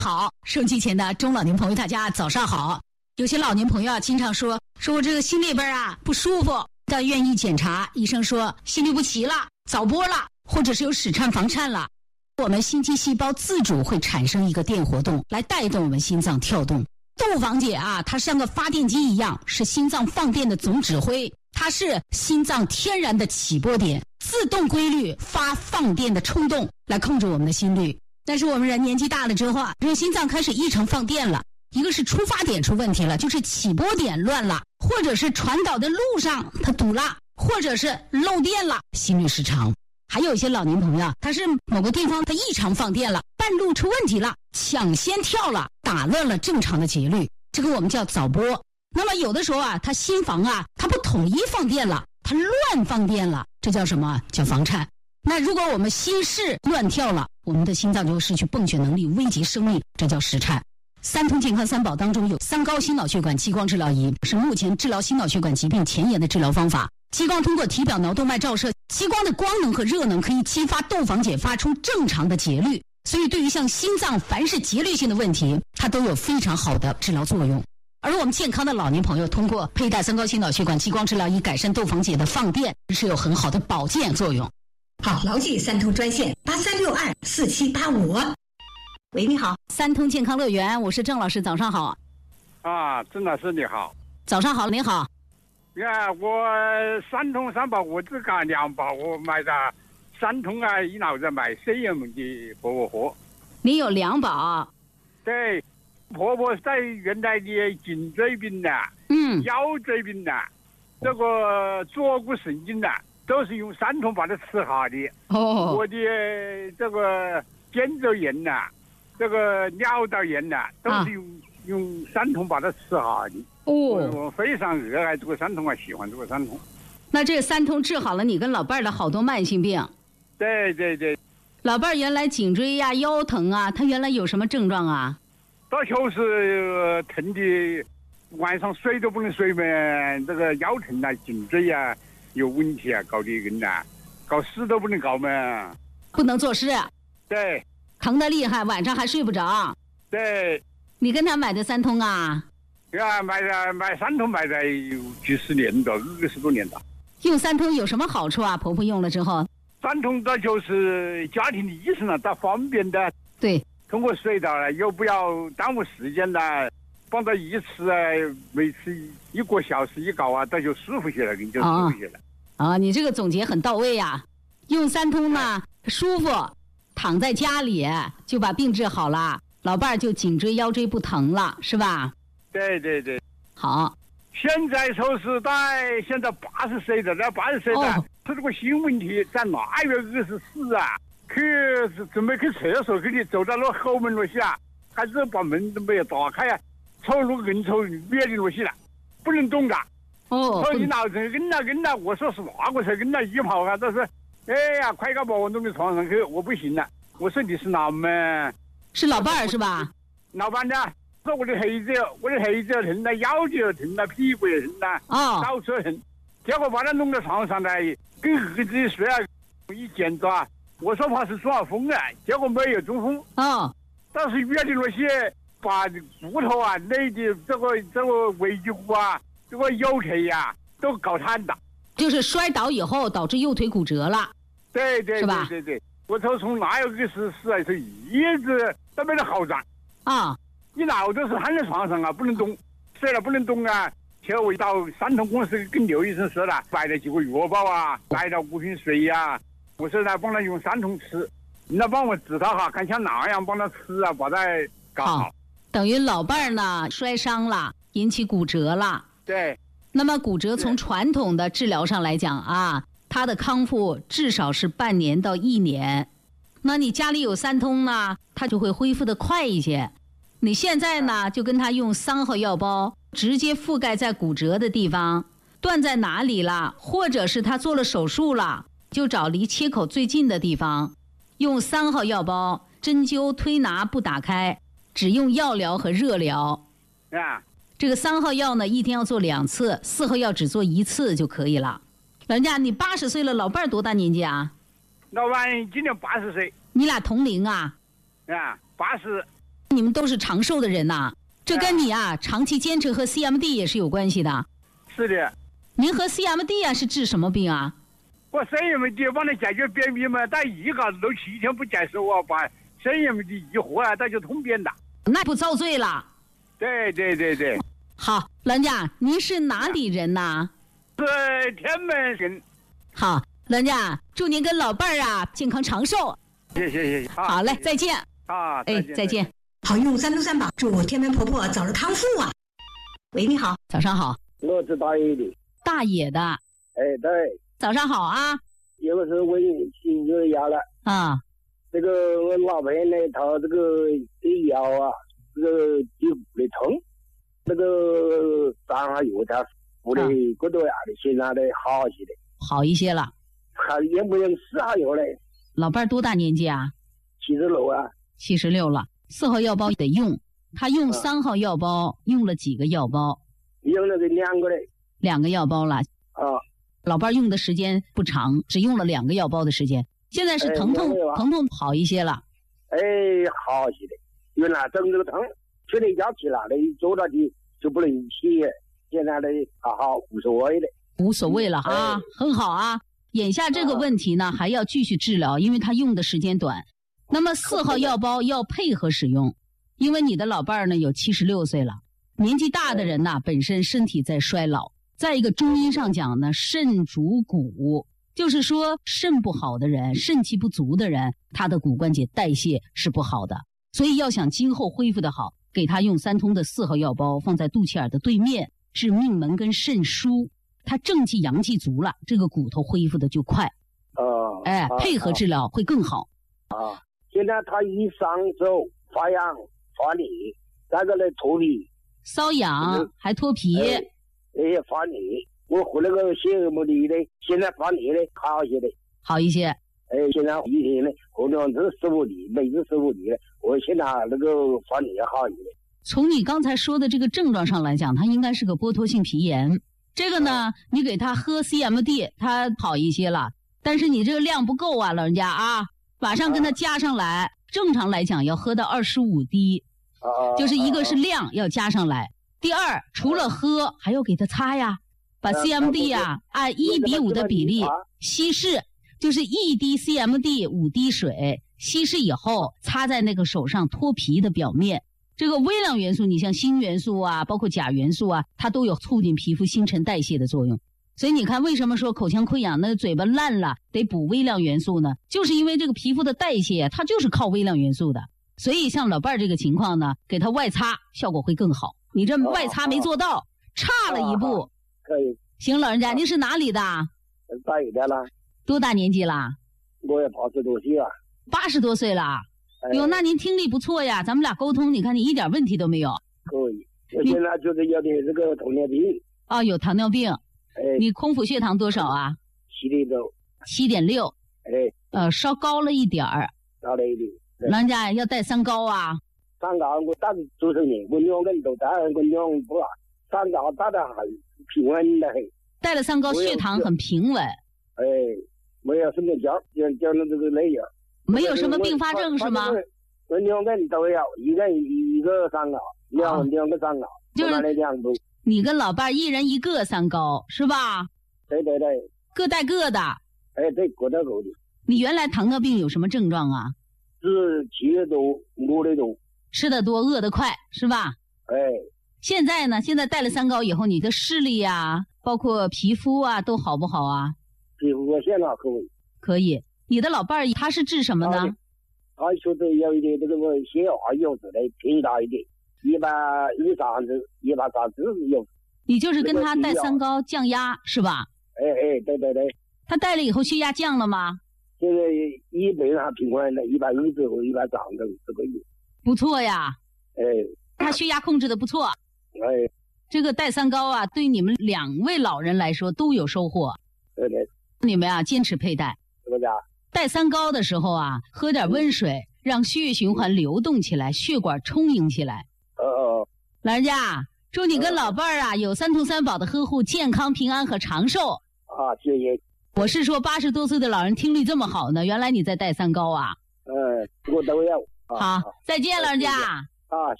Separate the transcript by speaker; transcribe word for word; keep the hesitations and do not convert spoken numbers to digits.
Speaker 1: 好，收音机前的中老年朋友，大家早上好。有些老年朋友啊，经常说说我这个心里边啊不舒服，但愿意检查，医生说心律不齐了、早搏了，或者是有室颤、房颤了。我们心肌细胞自主会产生一个电活动，来带动我们心脏跳动。窦房结啊，它像个发电机一样，是心脏放电的总指挥，它是心脏天然的起波点，自动规律发放电的冲动来控制我们的心率。但是我们人年纪大了之后啊，这心脏开始异常放电了，一个是出发点出问题了，就是起波点乱了，或者是传导的路上它堵了，或者是漏电了，心律失常。还有一些老年朋友，他是某个地方它异常放电了，半路出问题了，抢先跳了，打乱了正常的节律，这个我们叫早搏。那么有的时候啊，他心房啊，它不统一放电了，它乱放电了，这叫什么？叫房颤。那如果我们心室乱跳了，我们的心脏就会失去泵血能力，危及生命，这叫室颤。三通健康三宝当中有三高心脑血管激光治疗仪，是目前治疗心脑血管疾病前沿的治疗方法。激光通过体表脑动脉照射，激光的光能和热能可以激发窦房结发出正常的节律，所以对于像心脏凡是节律性的问题，它都有非常好的治疗作用。而我们健康的老年朋友通过佩戴三高心脑血管激光治疗仪改善窦房结的放电，是有很好的保健作用。
Speaker 2: 好，牢记三通专线八三六二四七八五。喂，你好，
Speaker 1: 三通健康乐园，我是郑老师，早上好。
Speaker 3: 啊，郑老师你好。
Speaker 1: 早上好，你好。
Speaker 3: 呀，我三通三宝，我只干两宝，我买的三通啊，一老在买 C M 的薄荷喝。
Speaker 1: 你有两宝？
Speaker 3: 对，婆婆在原来的颈椎病呐、啊，
Speaker 1: 嗯，
Speaker 3: 腰椎病呐、啊，这个坐骨神经呐、啊，都是用三通把它吃好的。
Speaker 1: 哦，
Speaker 3: 我的这个肩周炎呐、啊，这个尿道炎呐、啊，都是用、啊、用三通把它吃好的。哦，我非常热爱这个三通啊，喜欢这个三通。
Speaker 1: 那这三通治好了你跟老伴儿的好多慢性病。
Speaker 3: 对对对。
Speaker 1: 老伴儿原来颈椎呀、腰疼啊，他原来有什么症状啊？
Speaker 3: 他就是疼的，晚上睡都不能睡嘛，这个腰疼啊、颈椎啊有问题啊，搞得人呐，搞事都不能搞嘛。
Speaker 1: 不能做事。
Speaker 3: 对。
Speaker 1: 疼得厉害，晚上还睡不着。
Speaker 3: 对。
Speaker 1: 你跟他买的三通啊？
Speaker 3: 呀，买的买三通买的有几十年了，二十多年了。
Speaker 1: 用三通有什么好处啊？婆婆用了之后，
Speaker 3: 三通它就是家庭的医生啊，它方便的。
Speaker 1: 对，
Speaker 3: 通过水道了，又不要耽误时间了，帮他一次啊，每次一个小时一搞啊，它就舒服些了，给你就舒服些了。
Speaker 1: 啊，你这个总结很到位呀、啊。用三通呢，舒服，躺在家里就把病治好了，老伴儿就颈椎腰椎不疼了，是吧？
Speaker 3: 对对对，
Speaker 1: 好。
Speaker 3: 现在说是在现在八十岁的，那八十岁的，他、哦、这个新问题在腊月二十四啊，去准备去厕所，去你走到那后门那下，还是把门都没有打开啊，抽那个硬抽憋的那些了，不能动的。
Speaker 1: 哦。
Speaker 3: 所以老人跟了跟了，我说是哪个才跟了一跑啊，都是，哎呀，快点把我弄到床上去，我不行了。我说你是哪门？
Speaker 1: 是老伴儿是吧？
Speaker 3: 老伴的。说我的黑子，我的黑子疼了，腰就疼了，屁股也疼了，
Speaker 1: 哦，
Speaker 3: 到处疼。结果把他弄到床上来，跟儿子睡啊，一检查，我说怕是中了风啊，结果没有中风。
Speaker 1: 哦，
Speaker 3: 但是约的那些把骨头啊、内的这个这个尾脊骨啊、这个右腿呀、啊、都搞瘫了。
Speaker 1: 就是摔倒以后导致右腿骨折了。
Speaker 3: 对对
Speaker 1: 是吧？
Speaker 3: 对对对，我说从哪有个事实啊，是一直都没得好转
Speaker 1: 啊。
Speaker 3: 你老都是瘫在床上啊，不能动，睡了不能动啊。结果我到三通公司跟刘医生说了，买了几个药包啊，买了五瓶水呀、啊。我说来帮他用三通吃，你来帮我治他哈，看像哪样帮他吃啊，把他搞好。
Speaker 1: 好，等于老伴儿呢摔伤了，引起骨折了。
Speaker 3: 对。
Speaker 1: 那么骨折从传统的治疗上来讲啊，他的康复至少是半年到一年。那你家里有三通呢，他就会恢复得快一些。你现在呢，就跟他用三号药包直接覆盖在骨折的地方，断在哪里了，或者是他做了手术了，就找离切口最近的地方，用三号药包，针灸推拿不打开，只用药疗和热疗。
Speaker 3: 啊，
Speaker 1: 这个三号药呢，一天要做两次，四号药只做一次就可以了。老人家，你八十岁了，老伴儿多大年纪啊？
Speaker 3: 老伴今年八十岁。
Speaker 1: 你俩同龄啊？
Speaker 3: 啊，八十。
Speaker 1: 你们都是长寿的人呐、啊，这跟你啊长期坚持喝 C M D 也是有关系的。
Speaker 3: 是的。
Speaker 1: 您喝 C M D 啊是治什么病啊？
Speaker 3: 我 C M D 帮他解决便秘嘛，但一下子都七天不接受啊，把 C M D 一喝啊，他就通便的。
Speaker 1: 那不遭罪了？
Speaker 3: 对对对对。
Speaker 1: 好，老人家，您是哪里人呐？
Speaker 3: 是天门人。
Speaker 1: 好，老人家，祝您跟老伴儿啊健康长寿。
Speaker 3: 谢谢谢谢。
Speaker 1: 好嘞，再见。
Speaker 3: 啊，
Speaker 1: 哎，再见。
Speaker 2: 好用三通三宝，祝天门婆婆早日康复啊！喂，你好。
Speaker 1: 早上好。
Speaker 4: 我是大爷的。
Speaker 1: 大爷的。
Speaker 4: 哎，对。
Speaker 1: 早上好啊。
Speaker 4: 有个是我心就要了。
Speaker 1: 啊。
Speaker 4: 这个我老婆呢，她这个这腰啊，这个就不痛，那个三个月才敷的个多样的，现在的好些的。
Speaker 1: 好一些了。
Speaker 4: 还用不用四号药嘞？
Speaker 1: 老伴儿多大年纪啊？
Speaker 4: 七十六啊。
Speaker 1: 七十六了。四号药包得用，他用三号药包、嗯、用了几个药包？
Speaker 4: 用了个两个嘞。
Speaker 1: 两个药包了。
Speaker 4: 啊。
Speaker 1: 老伴儿用的时间不长，只用了两个药包的时间。现在是疼痛、哎、疼痛好一些了。
Speaker 4: 哎，好些的。原来整这个疼，睡了一觉起来了，一坐到去就不能起。现在的好好无所谓的。
Speaker 1: 无所谓了啊，哎、很好啊。眼下这个问题呢，啊、还要继续治疗，因为他用的时间短。那么四号药包要配合使用，因为你的老伴儿呢有七十六岁了，年纪大的人呐、啊、本身身体在衰老。再一个中医上讲呢，肾主骨，就是说肾不好的人，肾气不足的人，他的骨关节代谢是不好的。所以要想今后恢复的好，给他用三通的四号药包放在肚脐眼的对面，是命门跟肾腧，他正气阳气足了，这个骨头恢复的就快。
Speaker 4: 哦、呃，
Speaker 1: 哎，配合治疗会更好。
Speaker 4: 啊，现在他一上手发痒发腻，那个呢脱皮，
Speaker 1: 瘙痒、嗯、还脱皮，
Speaker 4: 哎，哎发腻。我喝那个血么的呢，现在发腻的好些的，
Speaker 1: 好一些。
Speaker 4: 哎，现在一天呢喝两次十五粒，每次十五粒的，我现在那个发腻好一些。
Speaker 1: 从你刚才说的这个症状上来讲，它应该是个剥脱性皮炎。这个呢，嗯、你给他喝 C M D， 他好一些了。但是你这个量不够啊，老人家啊，马上跟他加上来。啊、正常来讲要喝到二十五滴，
Speaker 4: 啊、
Speaker 1: 就是一个是量要加上来。第二，除了喝，还要给他擦呀，把 C M D 啊按一比五的比例稀释，就是一滴 C M D 五滴水，稀释以后擦在那个手上脱皮的表面。这个微量元素，你像锌元素啊，包括钾元素啊，它都有促进皮肤新陈代谢的作用。所以你看，为什么说口腔溃疡那嘴巴烂了得补微量元素呢？就是因为这个皮肤的代谢它就是靠微量元素的。所以像老伴儿这个情况呢，给他外擦效果会更好。你这外擦没做到，差了一步。
Speaker 4: 可以。
Speaker 1: 行，老人家，您是哪里的？
Speaker 4: 大一点了。多
Speaker 1: 大年纪啦？
Speaker 4: 我也八十多岁了。
Speaker 1: 八十多岁了。哟、哎，那您听力不错呀，咱们俩沟通，你看你一点问题都没有。
Speaker 4: 可以。我现在就是有点这个糖尿病。
Speaker 1: 哦，有糖尿病。
Speaker 4: 哎。
Speaker 1: 你空腹血糖多少啊？
Speaker 4: 七点六。
Speaker 1: 七点六。
Speaker 4: 哎。
Speaker 1: 呃，稍高了一点儿。
Speaker 4: 高了一点。
Speaker 1: 老人家要带三高啊。
Speaker 4: 三高我打做成年，我两个人都带，我两不啦。三高打得很平稳的很。
Speaker 1: 带了三高，血糖很平稳。
Speaker 4: 哎，没有什么叫叫叫那这个那样。
Speaker 1: 没有什么并发症是吗？
Speaker 4: 我两个人都有，一个一个三高，两、哦、两个三高，
Speaker 1: 就是
Speaker 4: 两步。
Speaker 1: 你跟老伴一人一个三高是吧？
Speaker 4: 对对对。
Speaker 1: 各带各的。
Speaker 4: 哎，对，各带各的。
Speaker 1: 你原来糖尿病有什么症状啊？
Speaker 4: 是吃的多，饿的多。
Speaker 1: 吃的多，饿得快，是吧？
Speaker 4: 哎。
Speaker 1: 现在呢？现在带了三高以后，你的视力啊，包括皮肤啊，都好不好啊？
Speaker 4: 皮肤现在可以。
Speaker 1: 可以。你的老伴儿他是治什么呢？
Speaker 4: 他说的有一点这个血压有时的偏大一点，一百一三十，一百三十有。
Speaker 1: 你就是跟他带三高降压是吧？
Speaker 4: 哎哎，对对对。
Speaker 1: 他带了以后血压降了吗？
Speaker 4: 现在一百还平稳的，一百一十和一百三的这个月。不
Speaker 1: 错呀。
Speaker 4: 哎。
Speaker 1: 他血压控制的不错。
Speaker 4: 哎。
Speaker 1: 这个带三高啊，对你们两位老人来说都有收获。
Speaker 4: 对对。
Speaker 1: 你们啊，坚持佩戴。
Speaker 4: 怎么讲？
Speaker 1: 带三高的时候啊，喝点温水，嗯、让血液循环流动起来，血管充盈起来。
Speaker 4: 哦哦。
Speaker 1: 老人家，祝你跟老伴儿啊、嗯、有三通三宝的呵护，健康平安和长寿。
Speaker 4: 啊，谢谢。
Speaker 1: 我是说，八十多岁的老人听力这么好呢，原来你在带三高啊？
Speaker 4: 嗯，我都要。
Speaker 1: 好，再见，老人家。
Speaker 4: 啊。